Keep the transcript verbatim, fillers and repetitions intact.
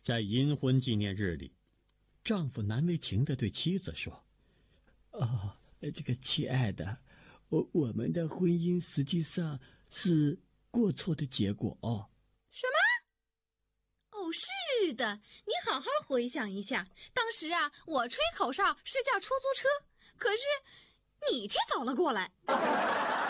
在阴婚纪念日里，丈夫难为情地对妻子说： 哦，这个亲爱的，我我们的婚姻实际上是过错的结果哦。 什么？哦，是的，你好好回想一下，当时啊，我吹口哨是叫出租车，可是你却走了过来。